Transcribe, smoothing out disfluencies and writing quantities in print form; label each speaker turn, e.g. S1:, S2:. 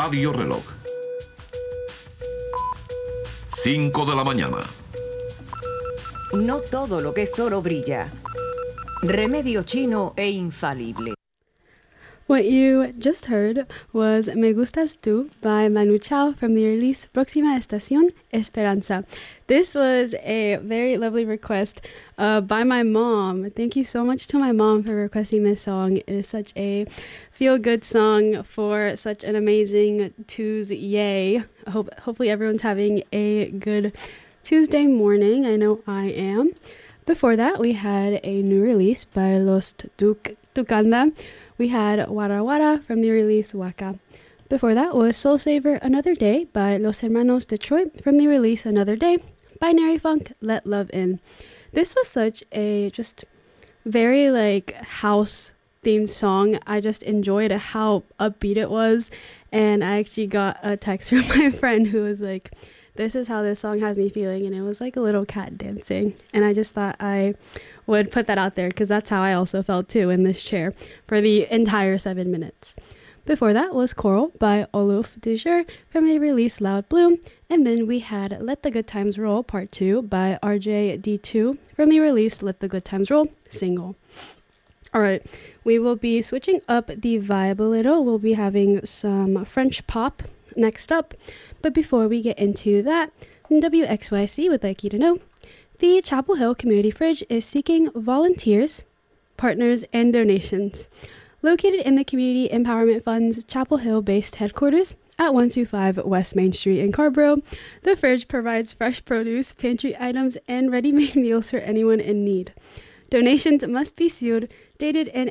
S1: Radio Reloj. 5 de la mañana.
S2: No todo lo que es oro brilla. Remedio chino e infalible.
S3: What you just heard was Me Gustas Tú by Manu Chao from the release Próxima Estación Esperanza. This was a very lovely request by my mom. Thank you so much to my mom for requesting this song. It is such a feel-good song for such an amazing Tuesday. Hopefully everyone's having a good Tuesday morning. I know I am. Before that, we had a new release by Los Tucanda. We had Wara Wara from the release Waka. Before that was Soul Saver Another Day by Los Hermanos Detroit from the release Another Day. Binary Funk, Let Love In. This was such a just very like house themed song. I just enjoyed how upbeat it was. And I actually got a text from my friend who was like, this is how this song has me feeling. And it was like a little cat dancing. And I just thought I would put that out there because that's how I also felt too in this chair for the entire 7 minutes. Before that was Coral by Oluf de Jure from the release Loud Bloom. And then we had Let the Good Times Roll Part 2 by RJD2 from the release Let the Good Times Roll single. Alright, we will be switching up the vibe a little. We'll be having some French pop next up. But before we get into that, WXYC would like you to know the Chapel Hill Community Fridge is seeking volunteers, partners, and donations. Located in the Community Empowerment Fund's Chapel Hill-based headquarters at 125 West Main Street in Carborough, the fridge provides fresh produce, pantry items, and ready-made meals for anyone in need. Donations must be sealed, dated, and